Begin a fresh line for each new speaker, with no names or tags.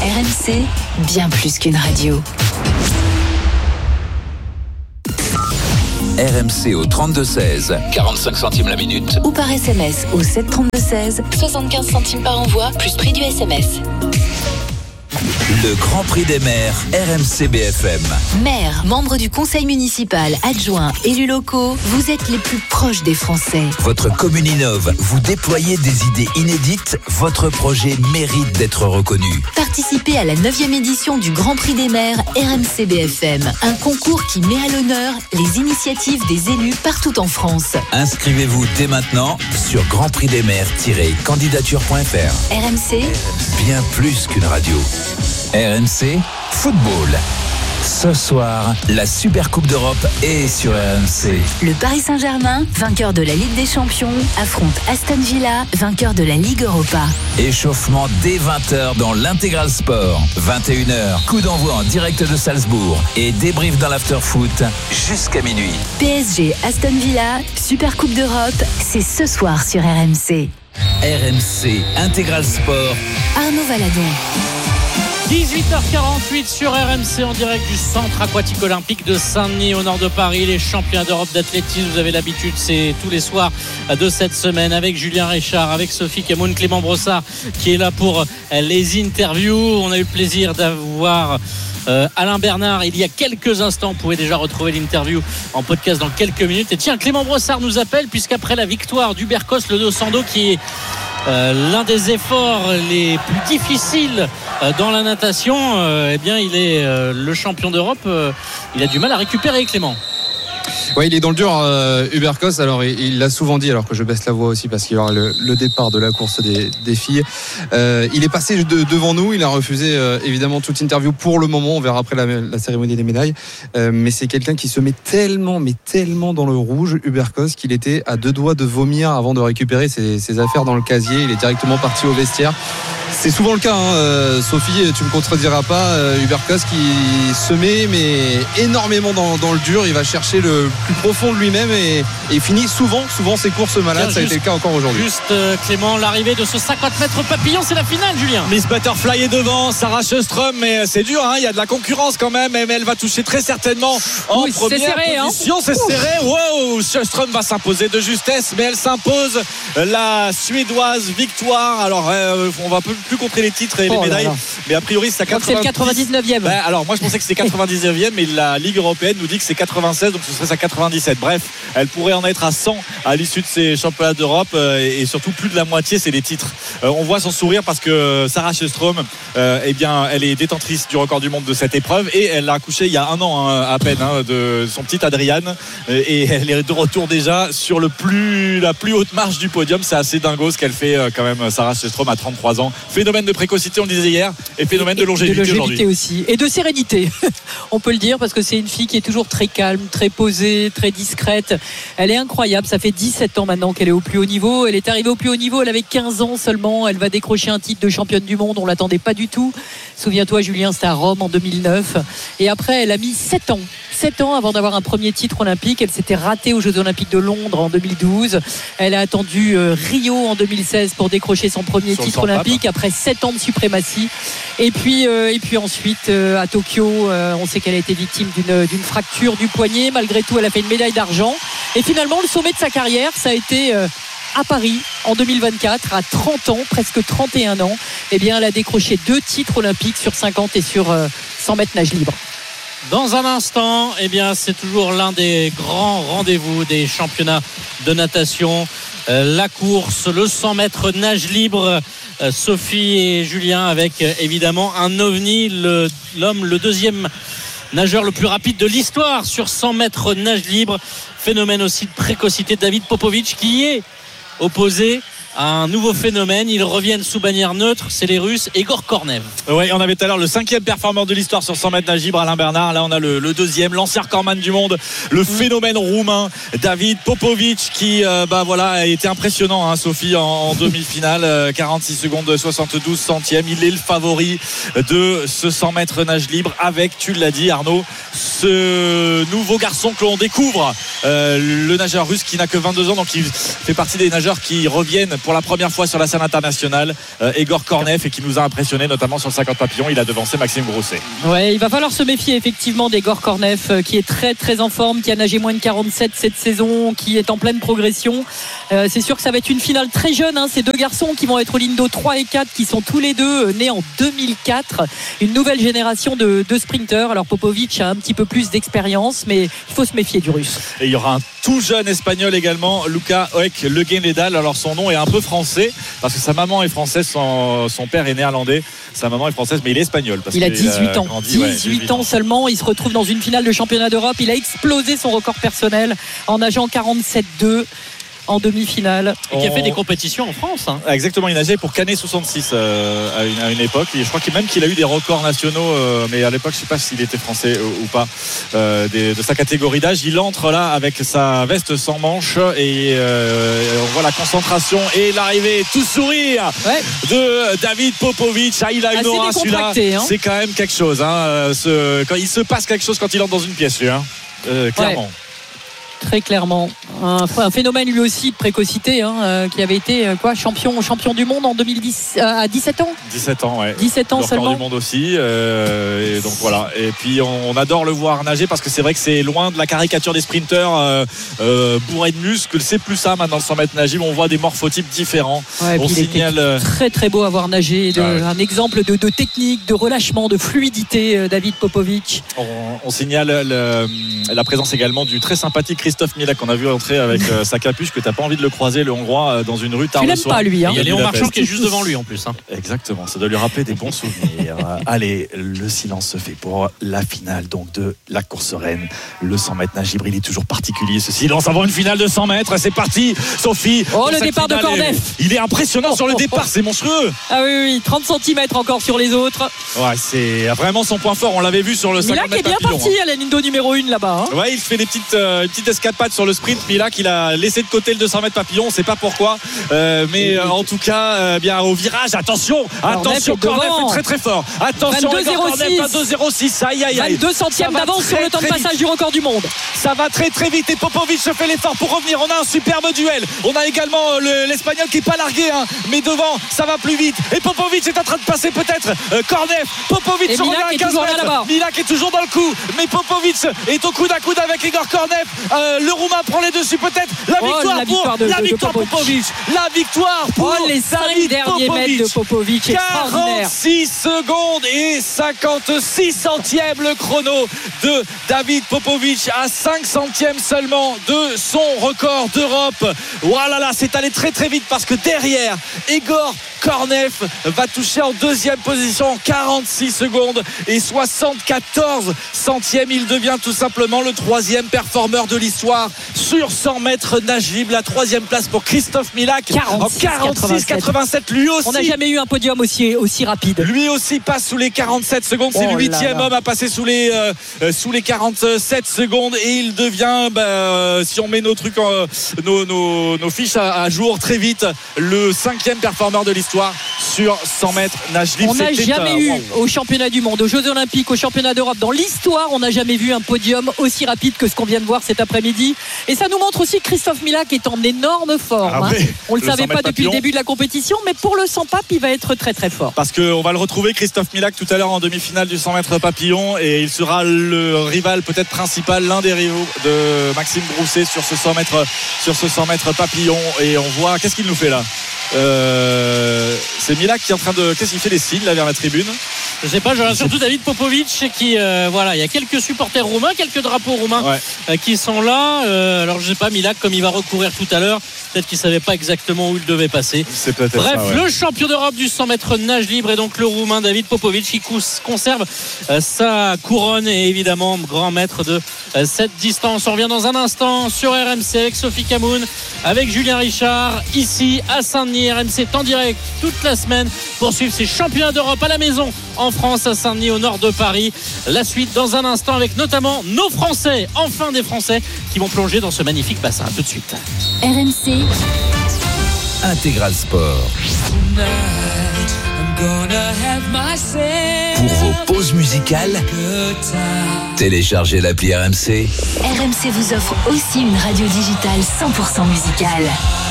RMC, bien plus qu'une radio.
RMC au 32-16, 45 centimes la minute.
Ou par SMS au 732-16, 75 centimes par envoi, plus prix du SMS.
Le Grand Prix des maires, RMC BFM.
Maires, membres du conseil municipal, adjoints, élus locaux, vous êtes les plus proches des Français.
Votre commune innove, vous déployez des idées inédites, votre projet mérite d'être reconnu.
Participez à la 9e édition du Grand Prix des maires RMC BFM. Un concours qui met à l'honneur les initiatives des élus partout en France.
Inscrivez-vous dès maintenant sur grandprixdesmaires-candidature.fr.
RMC,
Bien plus qu'une radio. RMC Football. Ce soir, la Super Coupe d'Europe est sur RMC.
le Paris Saint-Germain, vainqueur de la Ligue des Champions, affronte Aston Villa, vainqueur de la Ligue Europa.
Échauffement dès 20h dans l'Intégral Sport. 21h, coup d'envoi en direct de Salzbourg et débrief dans l'after-foot jusqu'à minuit.
PSG Aston Villa, Super Coupe d'Europe, c'est ce soir sur RMC.
RMC Intégral Sport.
Arnaud Valadon.
18h48 sur RMC en direct du centre aquatique olympique de Saint-Denis au nord de Paris. Les championnats d'Europe d'athlétisme, vous avez l'habitude, c'est tous les soirs de cette semaine avec Julien Richard, avec Sophie Camoun, Clément Brossard qui est là pour les interviews. On a eu le plaisir d'avoir Alain Bernard il y a quelques instants. Vous pouvez déjà retrouver l'interview en podcast dans quelques minutes. Et tiens, Clément Brossard nous appelle puisqu'après la victoire d'Hubercos le dos sans dos, qui est l'un des efforts les plus difficiles dans la natation, eh bien il est le champion d'Europe. Il a du mal à récupérer, Clément.
Ouais, il est dans le dur, Hubercos. Alors il l'a souvent dit, alors que je baisse la voix aussi parce qu'il y aura le départ de la course des filles. Il est passé devant nous, il a refusé évidemment toute interview pour le moment. On verra après la cérémonie des médailles. Mais c'est quelqu'un qui se met tellement dans le rouge, Hubercos, qu'il était à deux doigts de vomir avant de récupérer ses affaires dans le casier. Il est directement parti au vestiaire. C'est souvent le cas, hein. Sophie, tu me contrediras pas. Hubercos qui se met énormément dans le dur. Il va chercher le plus profond de lui-même et finit souvent ses courses malades. Ça a été le cas encore aujourd'hui.
Juste Clément, l'arrivée de ce 50 mètres papillon, c'est la finale, Julien.
Miss Butterfly est devant, Sarah Sjöström, mais c'est dur, hein. Il y a de la concurrence quand même, mais elle va toucher très certainement en première position. C'est serré. Wow, Sjöström va s'imposer de justesse, mais elle s'impose. La Suédoise victoire. Alors on va plus compter les titres et les médailles, mais a priori c'est à
90. C'est le 99e.
Alors moi je pensais que c'était 99e, mais la Ligue européenne nous dit que c'est 96, donc ce serait sa 97. Bref, elle pourrait en être à 100 à l'issue de ces championnats d'Europe, et surtout plus de la moitié c'est les titres. On voit son sourire parce que Sarah Sjöström, eh bien elle est détentrice du record du monde de cette épreuve et elle a accouché il y a un an à peine, de son petit Adriane, et elle est de retour déjà sur la plus haute marche du podium. C'est assez dingo ce qu'elle fait quand même, Sarah Sjöström à 33 ans. Phénomène de précocité, on le disait hier, et phénomène de longévité aujourd'hui
aussi, et de sérénité on peut le dire, parce que c'est une fille qui est toujours très calme, très posée, très discrète. Elle est incroyable, ça fait 17 ans maintenant qu'elle est au plus haut niveau. Elle est arrivée au plus haut niveau, elle avait 15 ans seulement. Elle va décrocher un titre de championne du monde, on ne l'attendait pas du tout. Souviens-toi, Julien, c'était à Rome en 2009, et après elle a mis 7 ans avant d'avoir un premier titre olympique. Elle s'était ratée aux Jeux Olympiques de Londres en 2012. Elle a attendu Rio en 2016 pour décrocher son premier titre olympique après 7 ans de suprématie. Et puis ensuite à Tokyo, on sait qu'elle a été victime d'une fracture du poignet. Malgré tout, elle a fait une médaille d'argent. Et finalement, le sommet de sa carrière, ça a été à Paris en 2024, à 30 ans, presque 31 ans. Eh bien, elle a décroché 2 titres olympiques sur 50 et sur 100 mètres nage libre.
Dans un instant, eh bien, c'est toujours l'un des grands rendez-vous des championnats de natation. La course, le 100 mètres nage libre. Sophie et Julien avec évidemment un ovni, le deuxième nageur le plus rapide de l'histoire sur 100 mètres nage libre. Phénomène aussi de précocité de David Popovic, qui est opposé un nouveau phénomène. Ils reviennent sous bannière neutre, c'est les Russes, Egor Kornev.
Oui, on avait tout à l'heure le 5e performeur de l'histoire sur 100 mètres nage libre, Alain Bernard. Là on a le 2e, l'ancien recordman du monde, le phénomène roumain David Popovic, qui a été impressionnant, Sophie, en demi-finale. 46 secondes 72 centièmes. Il est le favori de ce 100 mètres nage libre avec, tu l'as dit Arnaud, ce nouveau garçon que l'on découvre, le nageur russe qui n'a que 22 ans, donc il fait partie des nageurs qui reviennent pour la première fois sur la scène internationale, Egor Kornev, et qui nous a impressionné notamment sur le 50 papillons. Il a devancé Maxime Grousset.
Ouais, il va falloir se méfier effectivement d'Egor Kornev, qui est très très en forme, qui a nagé moins de 47 cette saison, qui est en pleine progression. C'est sûr que ça va être une finale très jeune, hein, ces deux garçons qui vont être au Lindo 3 et 4, qui sont tous les deux nés en 2004, une nouvelle génération de sprinteurs. Alors Popovic a un petit peu plus d'expérience, mais il faut se méfier du russe.
Et il y aura un tout jeune espagnol également, Luca Oek Leguenedal. Alors son nom est un peu français parce que sa maman est française, son père est néerlandais, sa maman est française, mais il est espagnol parce
il a 18 ans
grandi,
18 ans seulement. Il se retrouve dans une finale de championnat d'Europe. Il a explosé son record personnel en nageant 47,2 en demi-finale.
Et qui a fait des compétitions en France, hein.
Exactement, il nageait pour Canet 66 à une époque, et je crois qu'il a eu des records nationaux, mais à l'époque je ne sais pas s'il était français ou pas, de sa catégorie d'âge. Il entre là avec sa veste sans manche, et on voit la concentration et l'arrivée tout sourire de David Popovic. Il a une aura, celui-là, hein. C'est quand même quelque chose, hein. Quand il se passe quelque chose quand il entre dans une pièce, lui, hein. Clairement.
Ouais. Très clairement, un phénomène lui aussi de précocité, hein, qui avait été champion du monde en 2010 à 17 ans.
17 ans, ouais.
17 ans seulement.
Du monde aussi, et donc voilà. Et puis on adore le voir nager parce que c'est vrai que c'est loin de la caricature des sprinteurs bourrés de muscles. C'est plus ça maintenant, le 100 mètres nagé, on voit des morphotypes différents.
Ouais, on signale très très beau à voir nager, un exemple de technique, de relâchement, de fluidité, David Popovic.
On signale la présence également du très sympathique Christophe Milak, qu'on a vu entrer avec sa capuche, que t'as pas envie de le croiser, le Hongrois, dans une rue tard le soir.
Tu l'aimes pas lui, hein.
Il y a Léon Marchand qui est juste devant lui en plus, hein.
Exactement, ça doit lui rappeler des bons souvenirs. Allez, le silence se fait pour la finale donc de la course reine, le 100 mètres nage libre. Il est toujours particulier ce silence avant une finale de 100 mètres. C'est parti, Sophie.
Le départ de Kornev.
Il est impressionnant sur le départ, c'est monstrueux.
Ah oui, 30 cm encore sur les autres.
Ouais, c'est vraiment son point fort. On l'avait vu sur le 50 mètres.
Milak est bien parti à la Lindo numéro 1 là-bas, hein.
Ouais, il fait des petites escapades sur le sprint. Milak, il a laissé de côté le 200 mètres papillon, on ne sait pas pourquoi, mais en tout cas, bien au virage, attention, Kornev est très très fort. Attention, 22,06. Aïe.
22 centièmes d'avance sur le temps de passage du record du monde.
Ça va très très vite et Popovic se fait l'effort pour revenir. On a un superbe duel. On a également l'Espagnol qui n'est pas largué, hein, mais devant, ça va plus vite. Et Popovic est en train de passer peut-être. Kornev, Popovic se revient à 15 mètres. Milak est toujours dans le coup, mais Popovic est au coude à coude avec Egor Kornev. Le Roumain prend les dessus peut-être. La victoire pour Popovic. La victoire pour
les 5 derniers mètres de Popovic.
46 secondes et 56 centièmes le chrono de David Popovic, à 5 centièmes seulement de son record d'Europe. Voilà, c'est allé très très vite parce que derrière, Egor Kornev va toucher en deuxième position en 46 secondes et 74 centièmes. Il devient tout simplement le troisième performeur de l'histoire sur 100 mètres nage libre. La troisième place pour Christophe Milak en 46,87. Lui aussi,
on n'a jamais eu un podium aussi rapide.
Lui aussi passe sous les 47 secondes. C'est le 8e homme à passer sous les 47 secondes et il devient, si on met nos trucs, nos fiches à jour très vite, le 5e performeur de l'histoire sur 100 mètres nage libre.
On n'a jamais eu au championnat du monde, aux Jeux Olympiques, au championnat d'Europe, dans l'histoire, on n'a jamais vu un podium aussi rapide que ce qu'on vient de voir cet après-midi. Et ça nous montre aussi que Christophe Milak est en énorme forme. On ne le savait pas depuis le début de la compétition, mais pour le 100 pape, il va être très très fort.
Parce qu'on va le retrouver, Christophe Milak, tout à l'heure en demi-finale du 100 mètres papillon, et il sera le rival peut-être principal, l'un des rivaux de Maxime Grousset sur ce 100 mètres papillon. Et on voit, qu'est-ce qu'il nous fait là? C'est Milak qui est en train de... Qu'est-ce qu'il fait, les signes là vers la tribune?
Je sais pas, je vois surtout David Popovic qui, il y a quelques supporters roumains, quelques drapeaux roumains qui sont là. Alors je sais pas, Milak, comme il va recourir tout à l'heure, peut-être qu'il savait pas exactement où il devait passer.
C'est peut-être
bref,
ça,
le champion d'Europe du 100 mètres nage libre est donc le roumain David Popovic qui conserve sa couronne et évidemment grand maître de cette distance. On revient dans un instant sur RMC avec Sophie Camoun, avec Julien Richard, ici à Saint-Denis. RMC est en direct toute la semaine pour suivre ces championnats d'Europe à la maison en France, à Saint-Denis, au nord de Paris. La suite dans un instant avec notamment nos Français, enfin des Français qui vont plonger dans ce magnifique bassin. Tout de suite.
RMC
Intégral Sport. Pour vos pauses musicales, téléchargez l'appli RMC.
RMC vous offre aussi une radio digitale 100% musicale.